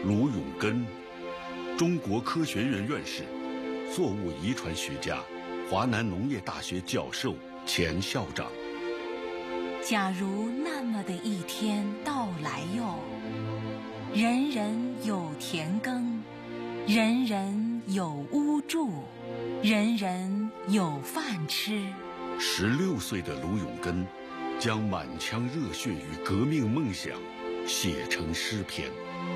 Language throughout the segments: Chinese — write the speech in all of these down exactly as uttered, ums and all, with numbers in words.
卢永根，中国科学院院士，作物遗传学家，华南农业大学教授、前校长。 假如那么的一天到来哟，人人有田耕，人人有屋住，人人有饭吃。 十六岁的卢永根将满腔热血与革命梦想写成诗篇。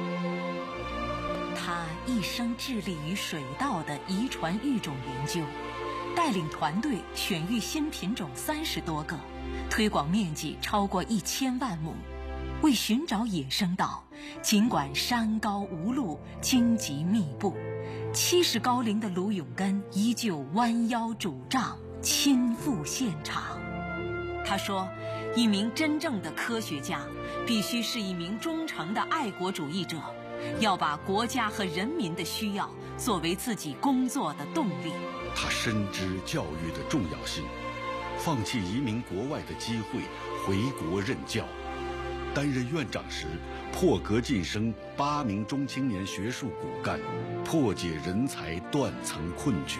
他一生致力于水稻的遗传育种研究，带领团队选育新品种三十多个，推广面积超过一千万亩。为寻找野生稻，尽管山高无路，荆棘密布，七十高龄的卢永根依旧弯腰拄杖，亲赴现场。他说，一名真正的科学家必须是一名忠诚的爱国主义者，要把国家和人民的需要作为自己工作的动力。 他深知教育的重要性，放弃移民国外的机会，回国任教。担任院长时，破格晋升八名中青年学术骨干，破解人才断层困局。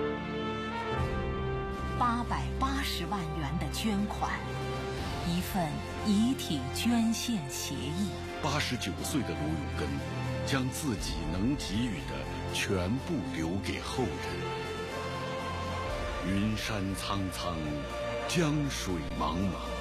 八百八十万元的捐款，一份遗体捐献协议。 八十九岁的卢永根将自己能给予的全部留给后人。云山苍苍，江水茫茫。